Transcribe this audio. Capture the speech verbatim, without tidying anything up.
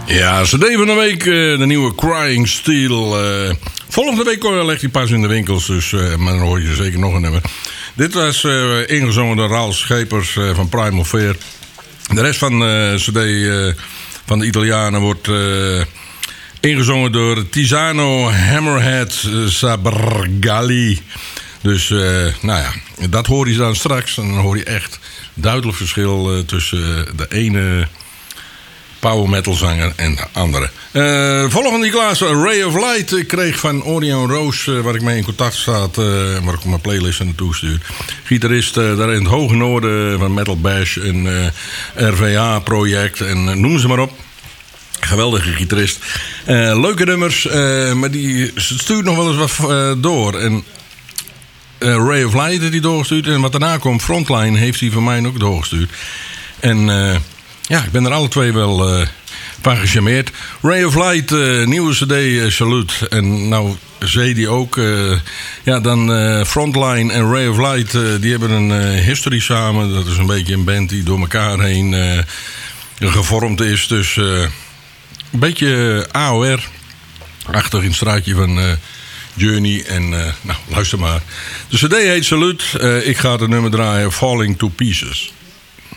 Ja, C D van de week, de nieuwe Crying Steel. Uh, volgende week legt hij pas in de winkels, dus, uh, maar dan hoor je zeker nog een nummer. Dit was uh, ingezongen door Ralf Schepers uh, van Primal Fear. De rest van de uh, C D uh, van de Italianen wordt uh, ingezongen door Tisano Hammerhead uh, Sabergali. Dus, uh, nou ja, dat hoor je dan straks. En dan hoor je echt duidelijk verschil uh, tussen uh, de ene power metal zanger en de andere. Uh, volgende die klaas, Ray of Light. Ik kreeg van Orion Roos, uh, waar ik mee in contact staat, uh, waar ik mijn playlist naartoe stuur. Gitarist uh, daar in het hoge noorden van Metal Bash, een uh, R V A-project en uh, noem ze maar op. Geweldige gitarist. Uh, leuke nummers, uh, maar die stuurt nog wel eens wat uh, door. En uh, Ray of Light heeft hij doorgestuurd. En wat daarna komt, Frontline, heeft hij van mij ook doorgestuurd. En Uh, ja, ik ben er alle twee wel uh, van gecharmeerd. Ray of Light, uh, nieuwe C D, uh, Salute. En nou zei die ook, uh, ja, dan uh, Frontline en Ray of Light, uh, die hebben een uh, history samen. Dat is een beetje een band die door elkaar heen uh, gevormd is. Dus uh, een beetje A O R-achtig in het straatje van uh, Journey. En uh, nou, luister maar. De C D heet Salute. Uh, ik ga het nummer draaien, Falling to Pieces.